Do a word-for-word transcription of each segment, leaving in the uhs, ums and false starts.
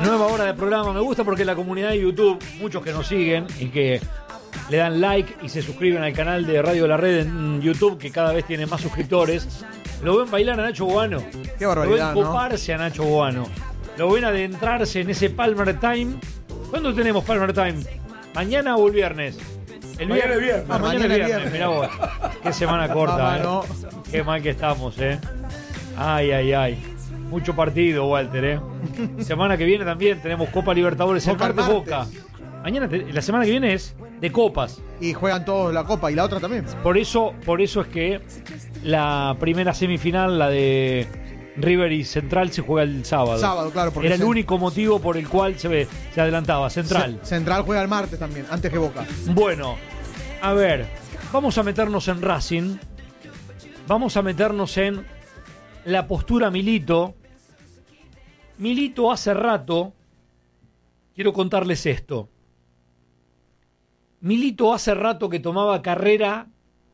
Nueva hora de programa. Me gusta porque la comunidad de YouTube, muchos que nos siguen y que le dan like y se suscriben al canal de Radio La Red en YouTube, que cada vez tiene más suscriptores, lo ven bailar a Nacho Boano. Qué barbaridad, lo ven coparse, ¿no?, a Nacho Boano. Lo ven adentrarse en ese Palmer Time. ¿Cuándo tenemos Palmer Time? ¿Mañana o el viernes? El mañana viernes. viernes. Ah, mañana, mañana viernes. viernes. Mirá vos. Qué semana corta, Mamá, ¿eh? no. Qué mal que estamos, ¿eh? Ay, ay, ay. Mucho partido, Walter, ¿eh? Semana que viene también tenemos Copa Libertadores. El martes Boca. Mañana, te, la semana que viene es de copas. Y juegan todos la Copa y la otra también. Por eso, por eso es que la primera semifinal, la de River y Central, se juega el sábado. Sábado, claro. Porque Era el se... único motivo por el cual se, ve, se adelantaba. Central. Se, Central juega el martes también, antes que Boca. Bueno, a ver, vamos a meternos en Racing. Vamos a meternos en la postura Milito. Milito hace rato, quiero contarles esto. Milito hace rato que tomaba carrera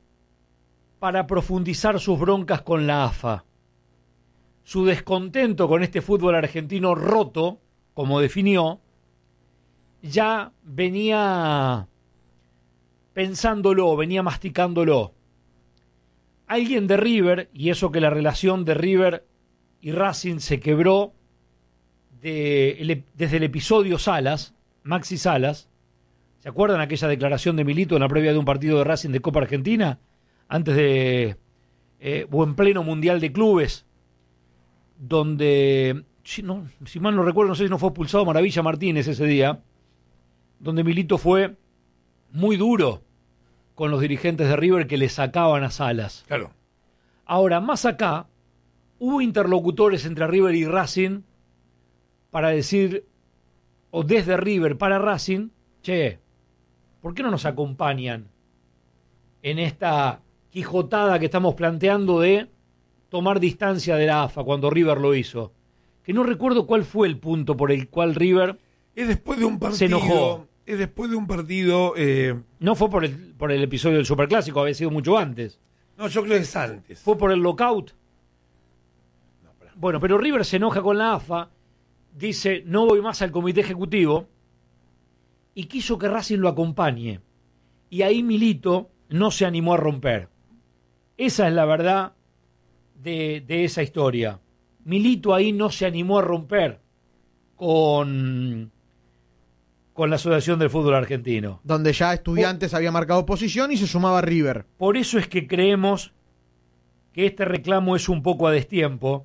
para profundizar sus broncas con la A F A. Su descontento con este fútbol argentino roto, como definió, ya venía pensándolo, venía masticándolo. Alguien de River, y eso que la relación de River y Racing se quebró de, el, desde el episodio Salas, Maxi Salas. ¿Se acuerdan aquella declaración de Milito en la previa de un partido de Racing de Copa Argentina? Antes de, eh, o en pleno Mundial de Clubes, donde, si, no, si mal no recuerdo, no sé si no fue expulsado Maravilla Martínez ese día, donde Milito fue muy duro con los dirigentes de River que le sacaban a Salas. Claro. Ahora, más acá, hubo interlocutores entre River y Racing para decir, o desde River para Racing, che, ¿por qué no nos acompañan en esta quijotada que estamos planteando de tomar distancia de la A F A cuando River lo hizo? Que no recuerdo cuál fue el punto por el cual River es después de un partido, se enojó. Es después de un partido... Eh... No fue por el, por el episodio del Superclásico, había sido mucho antes. No, yo creo que es antes. ¿Fue por el lockout? No, pero... Bueno, pero River se enoja con la A F A, dice, no voy más al comité ejecutivo, y quiso que Racing lo acompañe. Y ahí Milito no se animó a romper. Esa es la verdad de, de esa historia. Milito ahí no se animó a romper con, con la Asociación del Fútbol Argentino. Donde ya Estudiantes por, había marcado posición y se sumaba River. Por eso es que creemos que este reclamo es un poco a destiempo,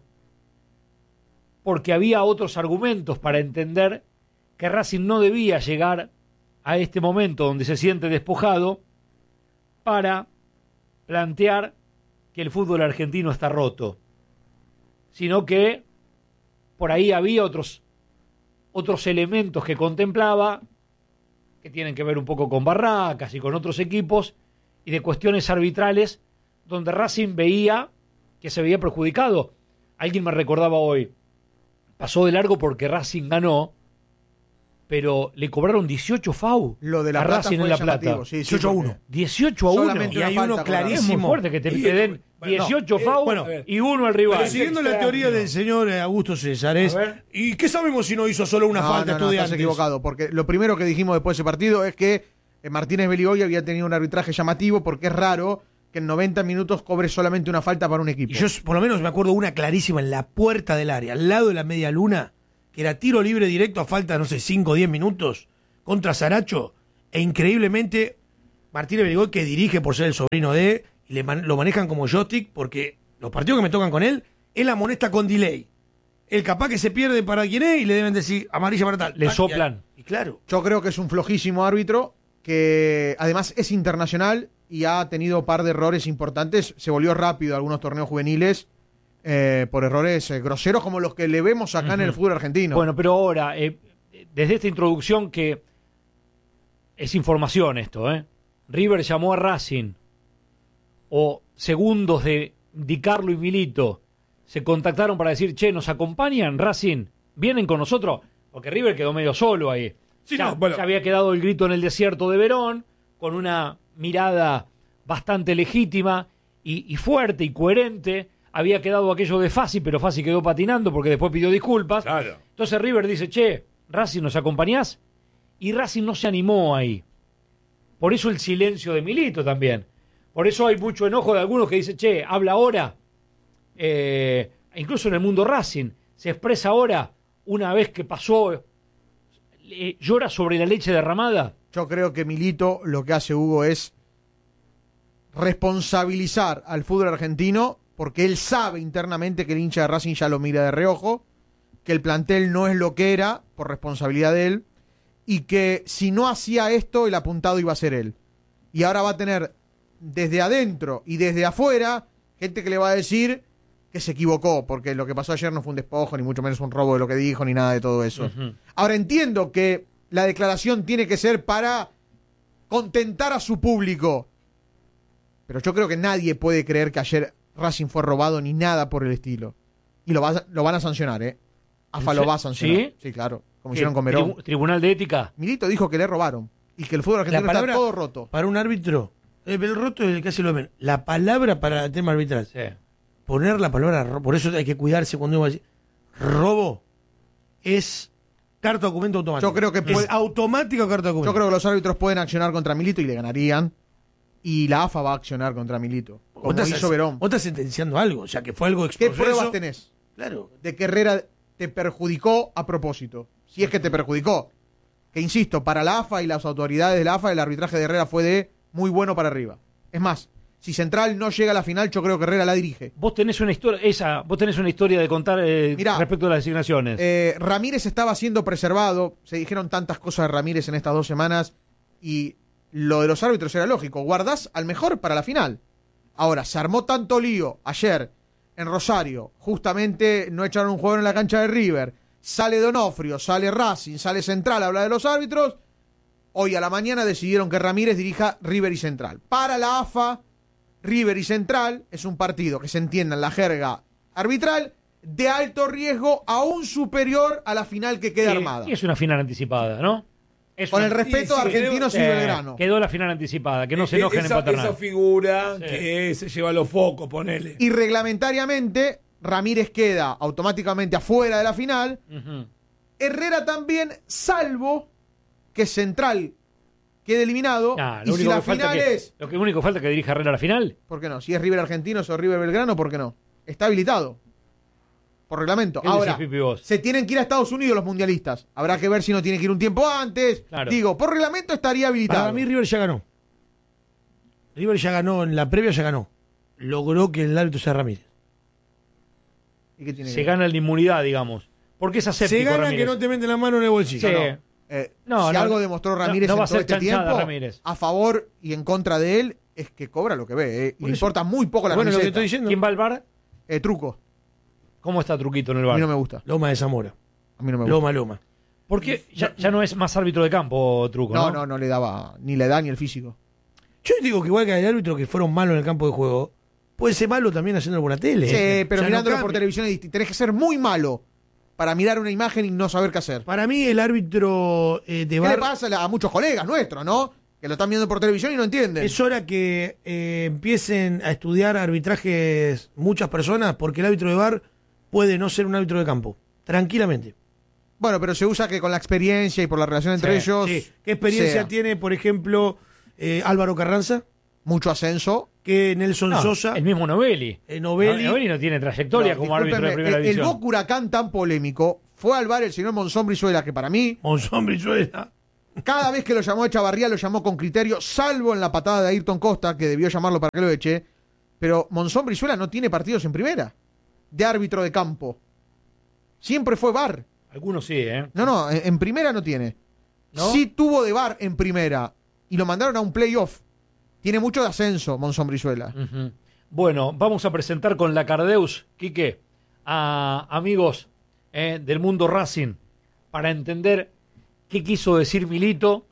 porque había otros argumentos para entender que Racing no debía llegar a este momento donde se siente despojado para plantear que el fútbol argentino está roto, sino que por ahí había otros, otros elementos que contemplaba que tienen que ver un poco con Barracas y con otros equipos y de cuestiones arbitrales donde Racing veía que se veía perjudicado. Alguien me recordaba hoy, pasó de largo porque Racing ganó, pero le cobraron dieciocho F A U. Lo de la a Plata Racing fue en La llamativo, Plata. sí, sí, dieciocho a uno. dieciocho a uno. Solamente Y hay uno falta, clarísimo. Es muy fuerte que te, Y- te den dieciocho F A U eh, bueno, y uno al rival. Pero siguiendo la teoría del señor Augusto César, es, A ver. ¿y qué sabemos si no hizo solo una no, falta no, no, Estudiantes? estás equivocado, porque lo primero que dijimos después de ese partido es que eh, Martínez Beligoy había tenido un arbitraje llamativo, porque es raro que en noventa minutos cobre solamente una falta para un equipo. Y yo por lo menos me acuerdo una clarísima en la puerta del área, al lado de la media luna, que era tiro libre directo a falta, no sé, cinco o diez minutos, contra Saracho, e increíblemente Martínez Beligoy, que dirige por ser el sobrino de, y le man- lo manejan como joystick, porque los partidos que me tocan con él, él amonesta con delay. El capaz que se pierde para quien es y le deben decir amarilla para tal. Le Tac, soplan. Y, y claro. Yo creo que es un flojísimo árbitro, que además es internacional y ha tenido un par de errores importantes. Se volvió rápido a algunos torneos juveniles eh, por errores eh, groseros como los que le vemos acá uh-huh. en el fútbol argentino. Bueno, pero ahora, eh, desde esta introducción que es información esto, ¿eh? River llamó a Racing, o segundos de Di Carlo y Milito se contactaron para decir, che, ¿nos acompañan? Racing, ¿vienen con nosotros? Porque River quedó medio solo ahí. Sí, ya, no, bueno. ya había quedado el grito en el desierto de Verón, con una mirada bastante legítima y, y fuerte y coherente. Había quedado aquello de Fassi, pero Fassi quedó patinando porque después pidió disculpas. Claro. Entonces River dice, che, Racing, ¿nos acompañás? Y Racing no se animó ahí. Por eso el silencio de Milito también. Por eso hay mucho enojo de algunos que dicen, che, habla ahora. Eh, incluso en el mundo Racing, se expresa ahora, una vez que pasó, eh, llora sobre la leche derramada. Yo creo que Milito lo que hace, Hugo, es responsabilizar al fútbol argentino, porque él sabe internamente que el hincha de Racing ya lo mira de reojo, que el plantel no es lo que era, por responsabilidad de él, y que si no hacía esto, el apuntado iba a ser él. Y ahora va a tener desde adentro y desde afuera gente que le va a decir que se equivocó, porque lo que pasó ayer no fue un despojo, ni mucho menos un robo de lo que dijo, ni nada de todo eso. Uh-huh. Ahora entiendo que la declaración tiene que ser para contentar a su público, pero yo creo que nadie puede creer que ayer Racing fue robado ni nada por el estilo. Y lo, va, lo van a sancionar, ¿eh? A F A lo va a sancionar. ¿Sí? Sí, claro. Como hicieron con Merón. Tribu- ¿Tribunal de Ética? Milito dijo que le robaron. Y que el fútbol argentino palabra, está todo roto. Para un árbitro, el roto es el que hace lo menos. La palabra para el tema arbitral. Sí. Poner la palabra robo. Por eso hay que cuidarse cuando uno va a decir robo. Es carta documento automático. Yo creo que puede, es automático carta documento. Yo creo que los árbitros pueden accionar contra Milito y le ganarían. Y la A F A va a accionar contra Milito. Como estás, hizo Verón. Vos estás sentenciando algo, o sea que fue algo ¿Qué exproceso. pruebas tenés? Claro. De que Herrera te perjudicó a propósito. Si es que te perjudicó. Que insisto, para la A F A y las autoridades de la A F A, el arbitraje de Herrera fue de muy bueno para arriba. Es más, si Central no llega a la final, yo creo que Herrera la dirige. Vos tenés una historia, esa, vos tenés una historia de contar eh, Mirá, respecto a las designaciones. Eh, Ramírez estaba siendo preservado. Se dijeron tantas cosas de Ramírez en estas dos semanas. Y lo de los árbitros era lógico. Guardás al mejor para la final. Ahora, se armó tanto lío ayer en Rosario. Justamente no echaron un jugador en la cancha de River. Sale Donofrio, sale Racing, sale Central, habla de los árbitros. Hoy a la mañana decidieron que Ramírez dirija River y Central. Para la A F A, River y Central es un partido que se entienda en la jerga arbitral de alto riesgo, aún superior a la final que queda Sí, armada. Y es una final anticipada, ¿no? Es Con una- el respeto sí, a sí, Argentinos y Eh, Belgrano. Quedó la final anticipada, que no se Eh, enojen en esa, Paternal. esa figura Sí. que se lleva los focos, ponele. Y reglamentariamente, Ramírez queda automáticamente afuera de la final. Ujú. Herrera también, salvo que Central quede eliminado. Ah, y lo si único la que falta final que- es... Lo que único falta es que dirija Herrera a la final. ¿Por qué no? Si es River Argentinos o River Belgrano, ¿por qué no? Está habilitado. Por reglamento. ¿Qué Ahora, decís, Pipi, vos? se tienen que ir a Estados Unidos los mundialistas. Habrá que ver si no tienen que ir un tiempo antes. Claro. Digo, por reglamento estaría habilitado. Para mí River ya ganó. River ya ganó, en la previa ya ganó. Logró que el árbitro sea Ramírez. ¿Y qué tiene Se que ver? gana la inmunidad, digamos. Porque es aséptico, Se gana Ramírez. que no te meten la mano en el bolsillo. Sí. No. Eh, No, si no, algo demostró Ramírez no va en a todo ser este chanchada, tiempo, Ramírez. a favor y en contra de él, es que cobra lo que ve. Eh. Y Por le eso- importa muy poco la Bueno, lo que camiseta. estoy diciendo. ¿Quién va al bar? Eh, truco. ¿Cómo está Truquito en el A bar? mí no me gusta. Loma de Zamora. A mí no me gusta. Loma, Loma. Porque ya, ya no es más árbitro de campo, Truco, ¿no? No, no, no le daba ni la edad ni el físico. Yo digo que igual que hay árbitros que fueron malos en el campo de juego, puede ser malo también haciéndolo por la tele. Sí, ¿eh? pero O sea, no mirándolo por cambia. televisión es distinto. Tenés que ser muy malo para mirar una imagen y no saber qué hacer. Para mí el árbitro eh, de ¿Qué bar le pasa a muchos colegas nuestros, no? Que lo están viendo por televisión y no entienden. es hora que eh, empiecen a estudiar arbitrajes muchas personas, porque el árbitro de bar puede no ser un árbitro de campo. Tranquilamente. Bueno, pero se usa que con la experiencia y por la relación entre Sí, ellos. Sí. ¿Qué experiencia sea. tiene, por ejemplo, eh, Álvaro Carranza? Mucho ascenso. Que Nelson No, Sosa, el mismo Novelli. eh, Novelli. No, Novelli no tiene trayectoria No, como árbitro de discúlpeme, primera el, el división. Boca Huracán tan polémico fue al bar el señor Monzón Brizuela, que para mí, Monzón Brizuela. cada vez que lo llamó a Echavarría, lo llamó con criterio, salvo en la patada de Ayrton Costa, que debió llamarlo para que lo eche. Pero Monzón Brizuela no tiene partidos en primera, de árbitro de campo. Siempre fue bar. Algunos sí, ¿eh? No, no, en, en primera no tiene. ¿No? Sí tuvo de bar en primera y lo mandaron a un playoff. Tiene mucho de ascenso, Monzón Brizuela. Ujú. Bueno, vamos a presentar con la Cardeus, Quique, a amigos eh, del mundo Racing para entender qué quiso decir Milito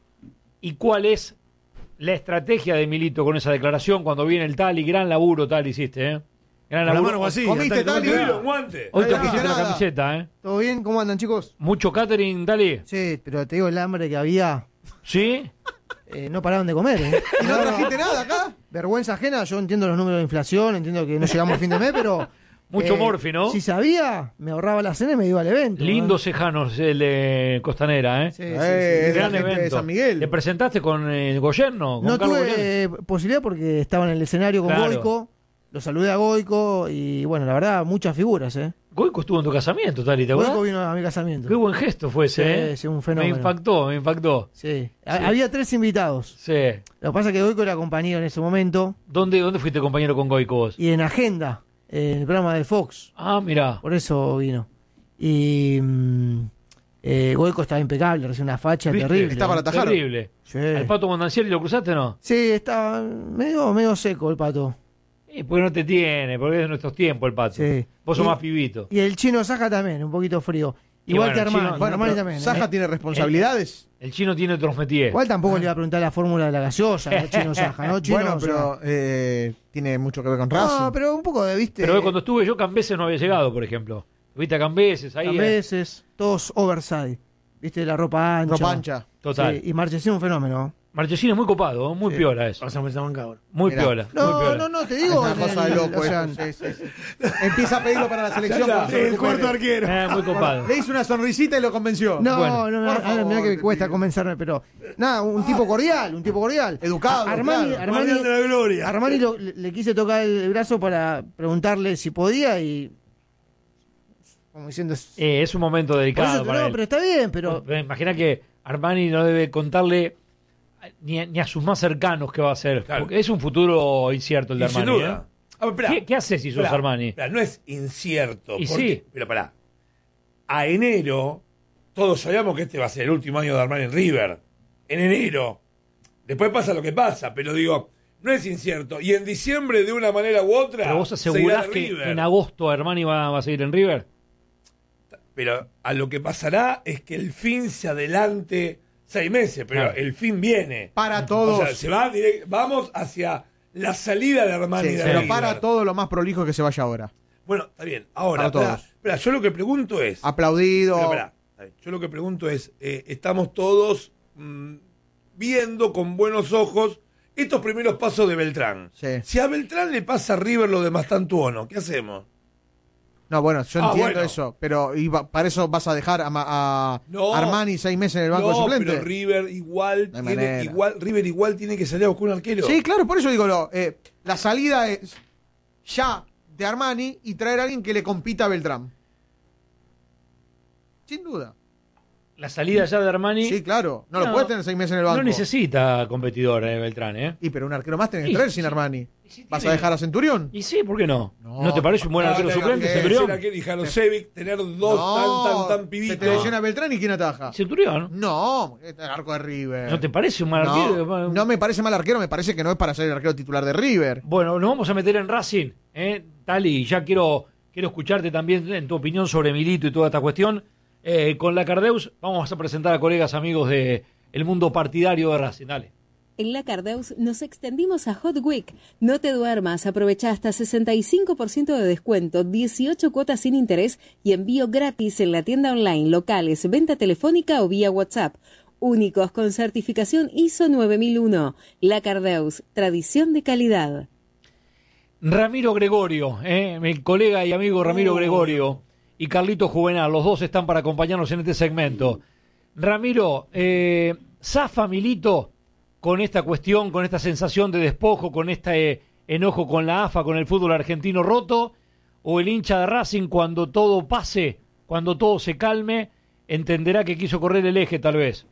y cuál es la estrategia de Milito con esa declaración cuando viene el tal y gran laburo tal hiciste, ¿eh? Gran Con la laburo. mano vacía. ¿Comiste, Tali, Tali? comiste. Un guante. Hoy te No pusiste la nada. camiseta, ¿eh? ¿Todo bien? ¿Cómo andan, chicos? ¿Mucho catering, Tali? Sí, pero te digo, el hambre que había, ¿Sí? eh, no pararon de comer, ¿eh? ¿Y no trajiste nada acá? Vergüenza ajena, yo entiendo los números de inflación, entiendo que no llegamos a fin de mes, pero Mucho Eh, Morfi, ¿no? Si sabía, me ahorraba la cena y me iba al evento. Lindo ¿eh? Cejanos, el de Costanera, ¿eh? Sí, sí, Eh, sí. es la Gran gente de evento. San Miguel. ¿Te presentaste con eh, Goyerno? Con No Carlos tuve Goyerno? eh, posibilidad porque estaba en el escenario con Claro. Goico. Lo saludé a Goico y bueno, la verdad, muchas figuras, ¿eh? Goico estuvo en tu casamiento, Tali, ¿te acuerdas? Goico vino a mi casamiento. Qué buen gesto fue ese, Sí, ¿eh? sí, un Me fenómeno. impactó, me impactó. Sí. Ha- Había tres invitados. Sí. Lo que pasa es que Goico era compañero en ese momento ¿Dónde, dónde fuiste compañero con Goico vos? y en Agenda, en el programa de Fox. Ah, mirá. Por eso vino. Y mm, eh, Goico estaba impecable, recién una facha ¿Viste? terrible. Está para atajar. Terrible. Sí. ¿El Pato Mondancieri lo cruzaste o no? Sí, estaba medio, medio seco el pato. Sí, porque no te tiene, porque es de nuestros tiempos el Pato. Sí. Vos sos Y- más pibito. Y el chino Saja también, un poquito frío. Y Igual bueno, que el Armani. chino- Bueno, Armani pero también. Saja ¿eh? tiene responsabilidades. El chino tiene otros métiers. Igual tampoco le iba a preguntar la fórmula de la gaseosa, el chino Saja, ¿no? Chino, bueno, o sea- pero eh, tiene mucho que ver con Racing. No, pero un poco de, viste. Pero cuando estuve yo, Cambeses no había llegado, por ejemplo. Viste a Cambeses ahí. a eh? veces, todos oversize. Viste, la ropa ancha. Ropa ancha. Total. Sí, y Marchesín un fenómeno. Marchesín es muy copado, muy Sí. piola eso. Vas a meter banca ahora. Muy Mirá. piola. muy No, piola. no, no, te Es digo. una en cosa el- de loco o sea, esto, sí, sí, sí. Empieza a pedirlo para la selección. Ya cuando está, se el recupere. cuarto arquero. Eh, muy copado. Le hizo una sonrisita y lo convenció. No, Bueno, no, por no, favor, mirá que te cuesta pido. convencerme, pero nada, un tipo cordial, un tipo cordial. Educado, A- Armani, claro. Armani, Guardián de la gloria. Armani lo- le, le quise tocar el brazo para preguntarle si podía y como diciendo es- Eh, es un momento por delicado eso, para no, él. pero está bien, pero Pero imagina que Armani no debe contarle ni a, ni a sus más cercanos qué va a hacer. Claro. Porque es un futuro incierto el de Y sin Armani. duda. ¿eh? A ver, esperá. ¿Qué, qué haces si sos Esperá, Armani? esperá, no es incierto. Y porque- sí. Pero pará. A enero, todos sabíamos que este va a ser el último año de Armani en River. En enero. Después pasa lo que pasa, pero digo, no es incierto. Y en diciembre, de una manera u otra. ¿Pero vos seguirá asegurás en que River. en agosto Armani va, va a seguir en River? Pero a lo que pasará es que el fin se adelante seis meses, pero Claro. el fin viene. Para todos. O sea, se va direct- vamos hacia la salida de Armani Sí, de pero River. para todo lo más prolijo que se vaya ahora. Bueno, está bien. Ahora, Para espera, todos. espera, yo lo que pregunto es. Aplaudido. Pero, espera, está bien, yo lo que pregunto es, eh, estamos todos mm, viendo con buenos ojos estos primeros pasos de Beltrán. Sí. Si a Beltrán le pasa a River lo de Mastantuono, ¿qué hacemos? No, bueno, yo Ah, entiendo bueno. eso, pero iba- para eso vas a dejar a, Ma- a No. Armani seis meses en el banco no, de suplente. pero River igual, No hay tiene, manera. igual, River igual tiene que salir a buscar un arquero. Sí, claro, por eso digo, lo, eh, la salida es ya de Armani y traer a alguien que le compita a Beltrán. Sin duda. La salida ya de Armani Sí, claro. No, lo No, puedes tener seis meses en el banco. no necesita competidor eh, Beltrán, ¿eh? Y pero un arquero más tenés que Sí, traer sí, sin sí. Armani. Y sí ¿Vas a tiene- dejar a Centurión? Y sí, ¿por qué no? ¿No, No. te parece un buen Ah, arquero tenga suplente, que Centurión? ser aquel y Janosevic, tener dos No, tan, tan, tan Se pibitos. te lesiona Beltrán y ¿quién ataja? Centurión. No, este es el arco de River. ¿No te parece un mal arquero? No, no me parece mal arquero, me parece que no es para ser el arquero titular de River. Bueno, nos vamos a meter en Racing, ¿eh? Tali, ya quiero, quiero escucharte también en tu opinión sobre Milito y toda esta cuestión. Eh, con la Cardeus vamos a presentar a colegas amigos de el mundo partidario de Racing. Dale. En la Cardeus nos extendimos a Hot Week. No te duermas, aprovecha hasta sesenta y cinco por ciento de descuento, dieciocho cuotas sin interés y envío gratis en la tienda online, locales, venta telefónica o vía WhatsApp. Únicos con certificación I S O nueve mil uno. La Cardeus, tradición de calidad. Ramiro Gregorio, ¿eh? Mi colega y amigo Ramiro Oh. Gregorio y Carlito Juvenal, los dos están para acompañarnos en este segmento. Ramiro, eh, ¿zafa Milito con esta cuestión, con esta sensación de despojo, con este eh, enojo con la A F A, con el fútbol argentino roto? ¿O el hincha de Racing, cuando todo pase, cuando todo se calme, entenderá que quiso correr el eje tal vez?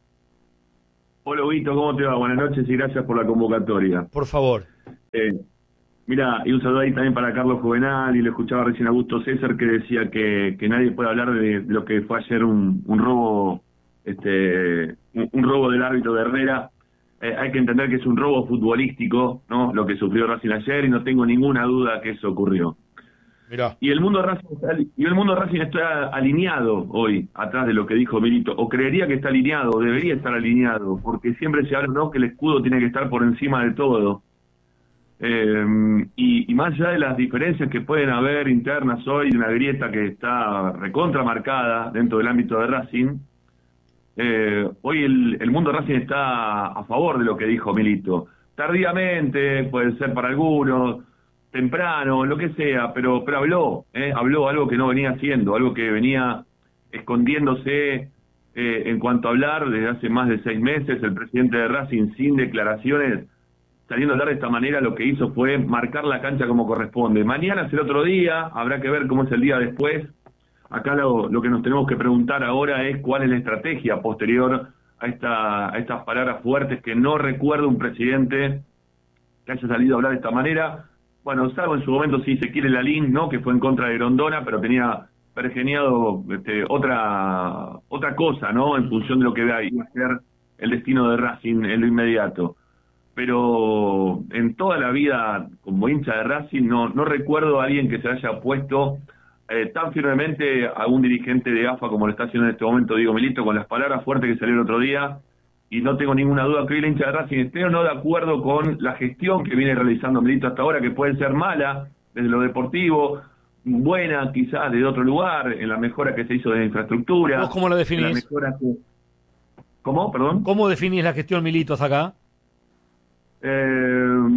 Hola, Vito, ¿cómo te va? Buenas noches y gracias por la convocatoria. Por favor. Eh, mira, y un saludo ahí también para Carlos Juvenal, y lo escuchaba recién a Augusto César que decía que, que nadie puede hablar de, de lo que fue ayer un, un robo, este, un, un robo del árbitro de Herrera. Eh, hay que entender que es un robo futbolístico, ¿no? Lo que sufrió Racing ayer, y no tengo ninguna duda que eso ocurrió. Mirá. Y el mundo Racing está, y el mundo Racing está alineado hoy atrás de lo que dijo Milito, o creería que está alineado, o debería estar alineado, porque siempre se habla, ¿no?, que el escudo tiene que estar por encima de todo. Eh, y, y más allá de las diferencias que pueden haber internas hoy, una grieta que está recontramarcada dentro del ámbito de Racing, eh, hoy el, el mundo Racing está a favor de lo que dijo Milito. Tardíamente, puede ser para algunos, temprano, lo que sea, pero, pero habló, ¿eh? habló algo que no venía haciendo, algo que venía escondiéndose eh, en cuanto a hablar desde hace más de seis meses. El presidente de Racing, sin declaraciones, saliendo a hablar de esta manera, lo que hizo fue marcar la cancha como corresponde. Mañana es el otro día, habrá que ver cómo es el día después. Acá lo, lo que nos tenemos que preguntar ahora es cuál es la estrategia posterior a, esta, a estas palabras fuertes que no recuerdo un presidente que haya salido a hablar de esta manera. Bueno, salvo en su momento, si se quiere, Lalín, ¿no? Que fue en contra de Grondona, pero tenía pergeniado este, otra otra cosa, ¿no? En función de lo que iba a ser el destino de Racing en lo inmediato. Pero en toda la vida, como hincha de Racing, no, no recuerdo a alguien que se haya opuesto eh, tan firmemente a un dirigente de A F A como lo está haciendo en este momento Diego Milito, con las palabras fuertes que salió el otro día. Y no tengo ninguna duda que hoy la hincha de Racing esté o no de acuerdo con la gestión que viene realizando Milito hasta ahora, que puede ser mala desde lo deportivo, buena quizás desde otro lugar, en la mejora que se hizo de la infraestructura. ¿Vos cómo lo definís? En la mejora que... ¿Cómo? Perdón. ¿Cómo definís la gestión Milito hasta acá? Eh,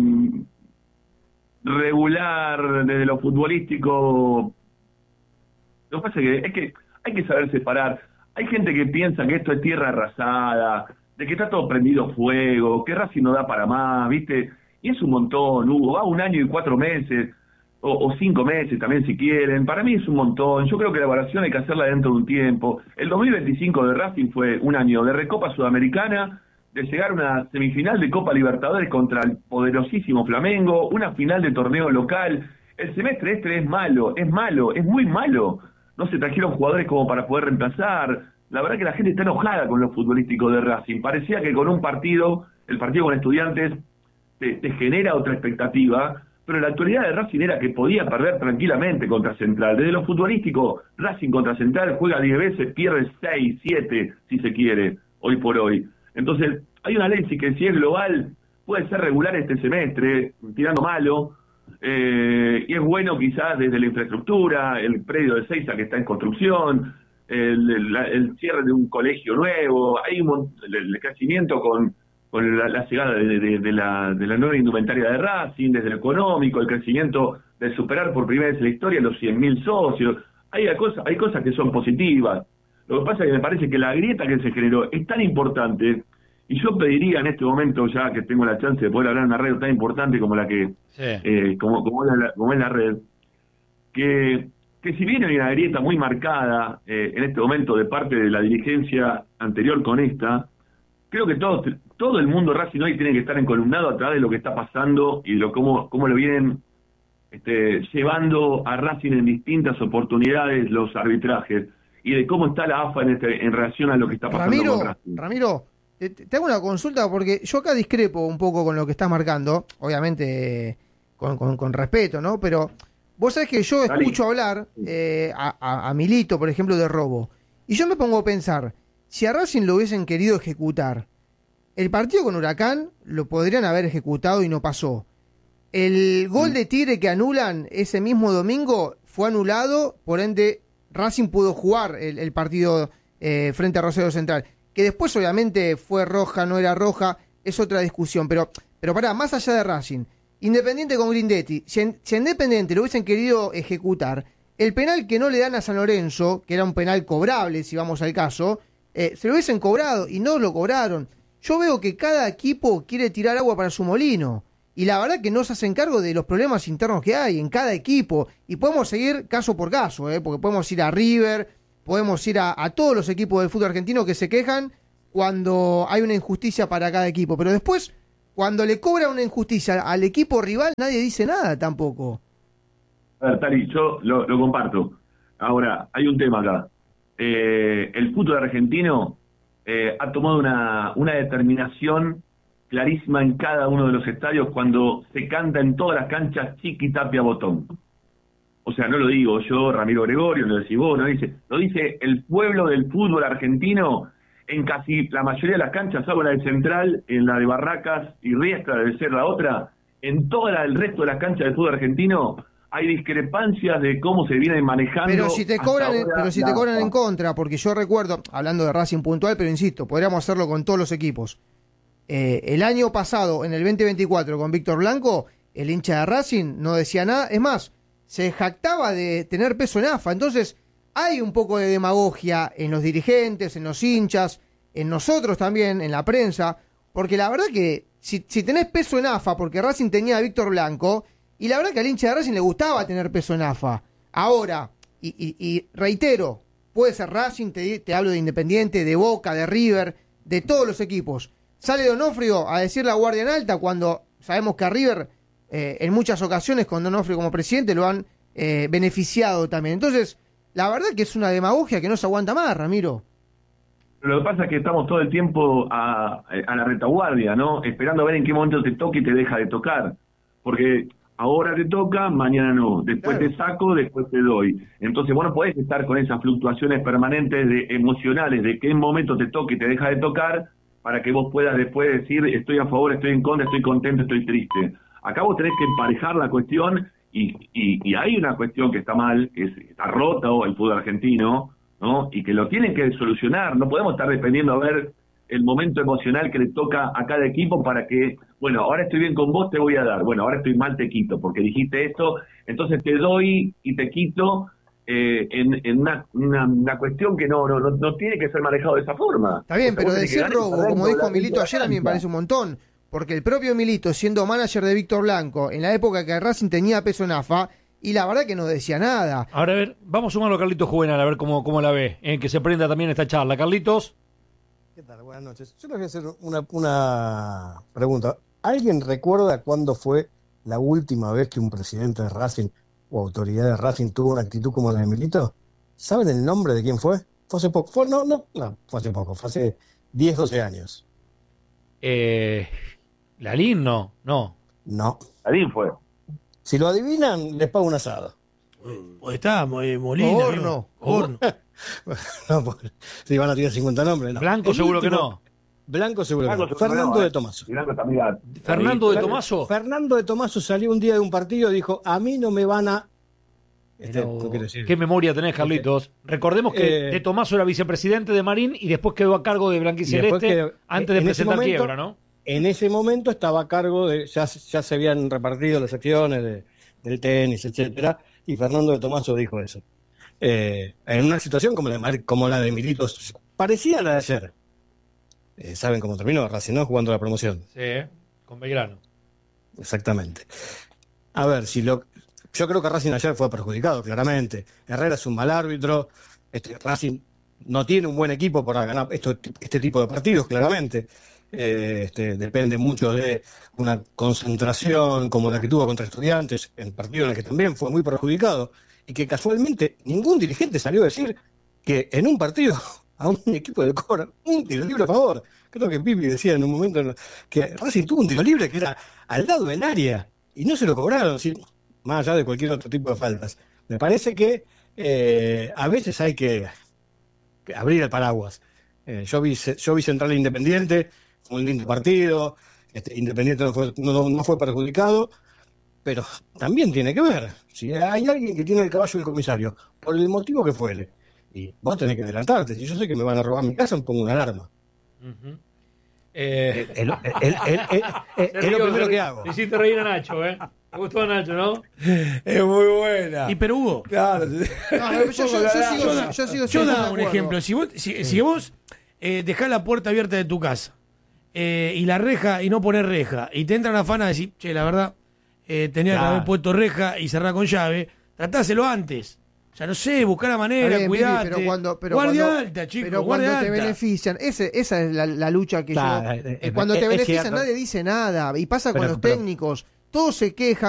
regular desde lo futbolístico. Lo que pasa es que, es que hay que saber separar. Hay gente que piensa que esto es tierra arrasada, de que está todo prendido fuego, que Racing no da para más, ¿viste? Y es un montón, Hugo, va un año y cuatro meses, o, o cinco meses también si quieren. Para mí es un montón. Yo creo que la evaluación hay que hacerla dentro de un tiempo. El dos mil veinticinco de Racing fue un año de Recopa Sudamericana, de llegar a una semifinal de Copa Libertadores contra el poderosísimo Flamengo, una final de torneo local. El semestre este es malo, es malo, es muy malo. No se trajeron jugadores como para poder reemplazar. La verdad que la gente está enojada con lo futbolístico de Racing. Parecía que con un partido, el partido con Estudiantes, te, te genera otra expectativa, pero la actualidad de Racing era que podía perder tranquilamente contra Central. Desde lo futbolístico, Racing contra Central juega diez veces, pierde seis, siete, si se quiere, hoy por hoy. Entonces, hay una ley que si es global, puede ser regular este semestre, tirando malo, eh, y es bueno quizás desde la infraestructura, el predio de Seiza que está en construcción, el, el, el cierre de un colegio nuevo, hay un el, el crecimiento con, con la, la llegada de, de, de, la, de la nueva indumentaria de Racing, desde lo económico, el crecimiento de superar por primera vez en la historia los cien mil socios. Hay cosas, hay cosas que son positivas. Lo que pasa es que me parece que la grieta que se generó es tan importante, y yo pediría en este momento, ya que tengo la chance de poder hablar en una red tan importante como la que Sí. eh, como, como, es la, como es la red, que, que si bien hay una grieta muy marcada eh, en este momento de parte de la dirigencia anterior con esta, creo que todo, todo el mundo Racing hoy tiene que estar encolumnado a través de lo que está pasando y de lo cómo, cómo lo vienen este, llevando a Racing en distintas oportunidades los arbitrajes, y de cómo está la A F A en, este, en relación a lo que está pasando Ramiro, con Racing. Ramiro, te, te hago una consulta porque yo acá discrepo un poco con lo que estás marcando, obviamente con, con, con respeto, ¿no? Pero vos sabés que yo escucho hablar eh, a, a, a Milito, por ejemplo, de robo, y yo me pongo a pensar, si a Racing lo hubiesen querido ejecutar, el partido con Huracán lo podrían haber ejecutado y no pasó. El gol de Tigre que anulan ese mismo domingo fue anulado, por ende Racing pudo jugar el, el partido eh, frente a Rosario Central, que después obviamente fue roja, no era roja, es otra discusión, pero pero pará, más allá de Racing, Independiente con Grindetti, si, en, si a Independiente lo hubiesen querido ejecutar, el penal que no le dan a San Lorenzo, que era un penal cobrable si vamos al caso, eh, se lo hubiesen cobrado y no lo cobraron. Yo veo que cada equipo quiere tirar agua para su molino, y la verdad que no se hacen cargo de los problemas internos que hay en cada equipo, y podemos seguir caso por caso, ¿eh? Porque podemos ir a River, podemos ir a, a todos los equipos del fútbol argentino que se quejan cuando hay una injusticia para cada equipo, pero después, cuando le cobra una injusticia al equipo rival, nadie dice nada tampoco. A ver, Tari, yo lo, lo comparto. Ahora, hay un tema acá. Eh, el fútbol argentino eh, ha tomado una, una determinación clarísima en cada uno de los estadios cuando se canta en todas las canchas Chiqui Tapia Botón. O sea, no lo digo yo, Ramiro Gregorio, no lo decís vos, no lo dice, lo dice el pueblo del fútbol argentino en casi la mayoría de las canchas, salvo la de Central, en la de Barracas y Riestra debe ser la otra. En todo el resto de las canchas del fútbol argentino hay discrepancias de cómo se vienen manejando. Pero si te cobran, pero si te cobran en contra, porque yo recuerdo, hablando de Racing puntual, pero insisto, podríamos hacerlo con todos los equipos. Eh, el año pasado, en el veinte veinticuatro, con Víctor Blanco, el hincha de Racing, no decía nada. Es más, se jactaba de tener peso en A F A. Entonces, hay un poco de demagogia en los dirigentes, en los hinchas, en nosotros también, en la prensa, porque la verdad que si, si tenés peso en A F A, porque Racing tenía a Víctor Blanco, y la verdad que al hincha de Racing le gustaba tener peso en A F A. Ahora, y, y, y reitero, puede ser Racing, te, te hablo de Independiente, de Boca, de River, de todos los equipos. Sale Donofrio a decir la guardia en alta cuando sabemos que a River eh, en muchas ocasiones con Donofrio como presidente lo han eh, beneficiado también. Entonces, la verdad que es una demagogia que no se aguanta más, Ramiro. Lo que pasa es que estamos todo el tiempo a, a la retaguardia, ¿no? Esperando a ver en qué momento te toca y te deja de tocar. Porque ahora te toca, mañana no. Después claro. te saco, después te doy. Entonces vos no podés estar con esas fluctuaciones permanentes de emocionales, de qué momento te toca y te deja de tocar, para que vos puedas después decir estoy a favor, estoy en contra, estoy contento, estoy triste. Acá vos tenés que emparejar la cuestión y, y, y hay una cuestión que está mal, que es, está rota el fútbol argentino, ¿no? Y que lo tienen que solucionar. No podemos estar dependiendo a ver el momento emocional que le toca a cada equipo para que, bueno, ahora estoy bien con vos, te voy a dar. Bueno, ahora estoy mal, te quito, porque dijiste esto, entonces te doy y te quito eh, en, en una, una, una cuestión que no, no, no, no tiene que ser manejado de esa forma. Está bien, o sea, pero decir robo, como dijo Milito ayer, a mí me parece un montón, porque el propio Milito, siendo manager de Víctor Blanco, en la época que Racing tenía peso en A F A, y la verdad que no decía nada. Ahora, a ver, vamos a sumarlo a Carlitos Juvenal, a ver cómo, cómo la ve, en que se prenda también esta charla. Carlitos. ¿Qué tal? Buenas noches. Yo les voy a hacer una, una pregunta. ¿Alguien recuerda cuándo fue la última vez que un presidente de Racing o autoridad de Racing tuvo una actitud como la de Milito? ¿Saben el nombre de quién fue? Fue hace poco. Fue, no, no, no, fue hace poco. Fue hace diez, doce años. Eh, ¿Lalín no? No. No. Lalín fue. Si lo adivinan, les pago un asado. Pues está, eh, Molina. Horno. Horno. No, pues, si van a tirar cincuenta nombres. No. Blanco el seguro último, que no. Blanco seguro Blanco que no. seguro Fernando no, de eh. Tomaso. Fernando de Tomaso. Fernando de Tomaso salió un día de un partido y dijo, a mí no me van a... Este, Pero, ¿qué quiero decir? ¿Qué memoria tenés, Carlitos? Okay. Recordemos que eh, de Tomaso era vicepresidente de Marín y después quedó a cargo de Blanquiceleste que, antes de presentar momento, quiebra, ¿no? En ese momento estaba a cargo de... Ya, ya se habían repartido las acciones de, del tenis, etcétera, y Fernando de Tomaso dijo eso. Eh, en una situación como la, como la de Milito, parecía la de ayer. Eh, ¿Saben cómo terminó? Racing, ¿no? Jugando la promoción. Sí, con Belgrano. Exactamente. A ver, si lo... Yo creo que Racing ayer fue perjudicado, claramente. Herrera es un mal árbitro. Este, Racing no tiene un buen equipo para ganar esto, este tipo de partidos, claramente. Eh, este, depende mucho de una concentración como la que tuvo contra Estudiantes, en el partido en el que también fue muy perjudicado. Y que casualmente ningún dirigente salió a decir que en un partido a un equipo de Cobra un tiro libre a favor. Creo que Pipi decía en un momento que Racing tuvo un tiro libre que era al lado del área y no se lo cobraron, ¿sí? Más allá de cualquier otro tipo de faltas. Me parece que eh, a veces hay que, que abrir el paraguas. Eh, yo vi yo vi Central Independiente, fue un lindo partido, este, Independiente no fue, no, no fue perjudicado, pero también tiene que ver. Si hay alguien que tiene el caballo del comisario, por el motivo que fuere, y vos tenés que adelantarte. Si yo sé que me van a robar mi casa, me pongo una alarma. Uh-huh. eh... el, el, el, el, el, el, es lo primero que hago. Te hiciste reír a Nacho, ¿eh? ¿Te gustó a Nacho, no? Es muy buena. ¿Y pero Hugo? Claro. No, yo, yo, yo, yo sigo, yo, yo sigo yo da un acuerdo. ejemplo. Si vos, si, si vos eh, dejás la puerta abierta de tu casa eh, y la reja y no poner reja y te entran a afán a decir, che, la verdad, eh, tenía claro. que haber puesto reja y cerrar con llave, tratáselo antes. O sea, no sé, buscar la manera, bien, cuidate. Pero cuando, pero guardia cuando, alta, chicos, pero guardia cuando te alta. benefician, ese, esa es la, la lucha que claro, yo... Eh, eh, cuando te es benefician cierto. Nadie dice nada. Y pasa pero, con los pero, técnicos. Todos se quejan